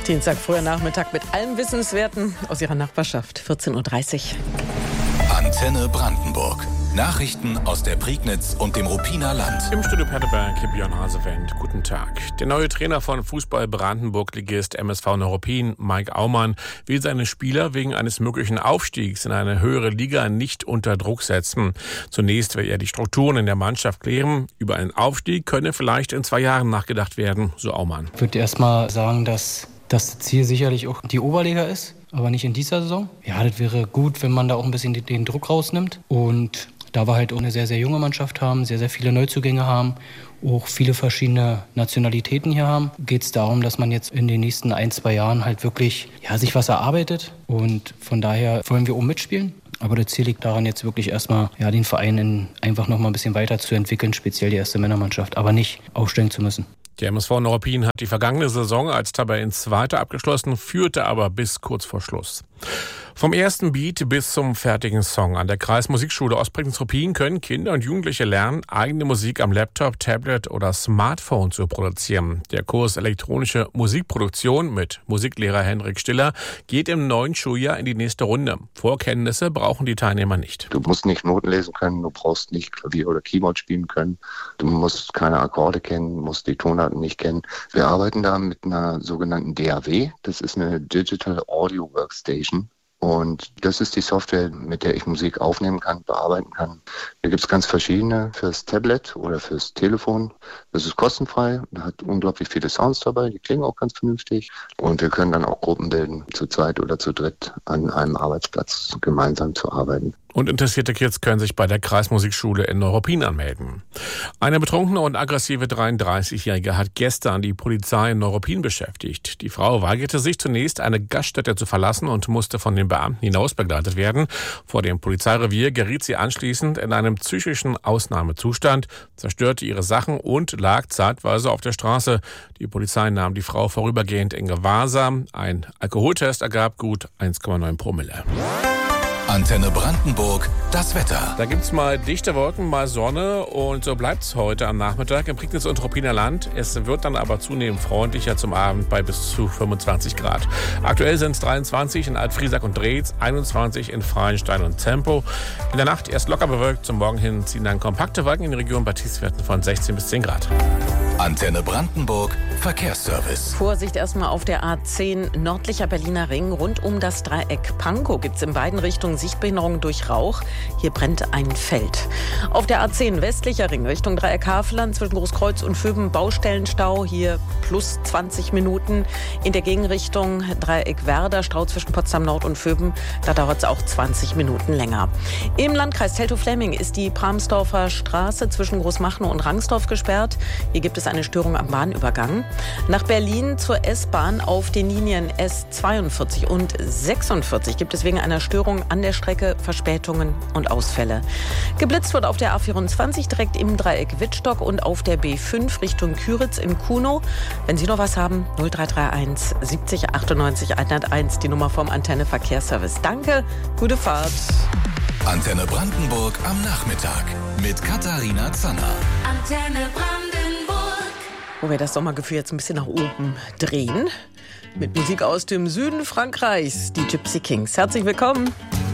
Dienstag, früher Nachmittag mit allem Wissenswerten aus Ihrer Nachbarschaft. 14.30 Uhr. Antenne Brandenburg. Nachrichten aus der Prignitz und dem Ruppiner Land. Im Studio Petterberg, Björn Hasewendt. Guten Tag. Der neue Trainer von Fußball Brandenburg-Ligist MSV Neuruppin, Mike Aumann, will seine Spieler wegen eines möglichen Aufstiegs in eine höhere Liga nicht unter Druck setzen. Zunächst will er die Strukturen in der Mannschaft klären. Über einen Aufstieg könne vielleicht in 2 Jahren nachgedacht werden, so Aumann. Ich würde erst mal sagen, dass das Ziel sicherlich auch die Oberliga ist, aber nicht in dieser Saison. Ja, das wäre gut, wenn man da auch ein bisschen den Druck rausnimmt. Und da wir halt auch eine sehr, sehr junge Mannschaft haben, sehr, sehr viele Neuzugänge haben, auch viele verschiedene Nationalitäten hier haben, geht es darum, dass man jetzt in den nächsten 1-2 Jahren halt wirklich sich was erarbeitet. Und von daher wollen wir auch mitspielen. Aber das Ziel liegt daran, jetzt wirklich erstmal den Verein einfach noch mal ein bisschen weiterzuentwickeln, speziell die erste Männermannschaft, aber nicht aufsteigen zu müssen. Der MSV Neuruppin hat die vergangene Saison als Tabellenzweiter abgeschlossen, führte aber bis kurz vor Schluss. Vom ersten Beat bis zum fertigen Song. An der Kreismusikschule Ostprignitz-Ruppin können Kinder und Jugendliche lernen, eigene Musik am Laptop, Tablet oder Smartphone zu produzieren. Der Kurs Elektronische Musikproduktion mit Musiklehrer Henrik Stiller geht im neuen Schuljahr in die nächste Runde. Vorkenntnisse brauchen die Teilnehmer nicht. Du musst nicht Noten lesen können, du brauchst nicht Klavier oder Keyboard spielen können. Du musst keine Akkorde kennen, musst die Tonarten nicht kennen. Wir arbeiten da mit einer sogenannten DAW. Das ist eine Digital Audio Workstation. Und das ist die Software, mit der ich Musik aufnehmen kann, bearbeiten kann. Da gibt es ganz verschiedene fürs Tablet oder fürs Telefon. Das ist kostenfrei, hat unglaublich viele Sounds dabei, die klingen auch ganz vernünftig. Und wir können dann auch Gruppen bilden, zu zweit oder zu dritt an einem Arbeitsplatz gemeinsam zu arbeiten. Und interessierte Kids können sich bei der Kreismusikschule in Neuruppin anmelden. Eine betrunkene und aggressive 33-Jährige hat gestern die Polizei in Neuruppin beschäftigt. Die Frau weigerte sich zunächst, eine Gaststätte zu verlassen und musste von den Beamten hinaus begleitet werden. Vor dem Polizeirevier geriet sie anschließend in einem psychischen Ausnahmezustand, zerstörte ihre Sachen und lag zeitweise auf der Straße. Die Polizei nahm die Frau vorübergehend in Gewahrsam. Ein Alkoholtest ergab gut 1,9 Promille. Antenne Brandenburg, das Wetter. Da gibt's mal dichte Wolken, mal Sonne und so bleibt's heute am Nachmittag im Prignitz und Ruppiner Land. Es wird dann aber zunehmend freundlicher zum Abend bei bis zu 25 Grad. Aktuell sind es 23 in Alt-Friesack und Dreetz, 21 in Freienstein und Tempo. In der Nacht erst locker bewölkt, zum Morgen hin ziehen dann kompakte Wolken in die Region bei Tiefstwerten von 16 bis 10 Grad. Antenne Brandenburg, Verkehrsservice. Vorsicht erstmal auf der A10 nördlicher Berliner Ring. Rund um das Dreieck Pankow gibt es in beiden Richtungen Sichtbehinderung durch Rauch. Hier brennt ein Feld. Auf der A10 westlicher Ring Richtung Dreieck Havelland zwischen Großkreuz und Föben Baustellenstau. Hier plus 20 Minuten. In der Gegenrichtung Dreieck Werder Stau zwischen Potsdam Nord und Föben. Da dauert es auch 20 Minuten länger. Im Landkreis Teltow-Fläming ist die Pramsdorfer Straße zwischen Großmachnow und Rangsdorf gesperrt. Hier gibt es eine Störung am Bahnübergang. Nach Berlin zur S-Bahn auf den Linien S42 und 46 gibt es wegen einer Störung an der Strecke Verspätungen und Ausfälle. Geblitzt wird auf der A24 direkt im Dreieck Wittstock und auf der B5 Richtung Küritz in Kunow. Wenn Sie noch was haben, 0331 70 98 101, die Nummer vom Antenne Verkehrsservice. Danke, gute Fahrt. Antenne Brandenburg am Nachmittag mit Katharina Zanner. Antenne Brandenburg. Wo wir das Sommergefühl jetzt ein bisschen nach oben drehen. Mit Musik aus dem Süden Frankreichs, die Gypsy Kings. Herzlich willkommen.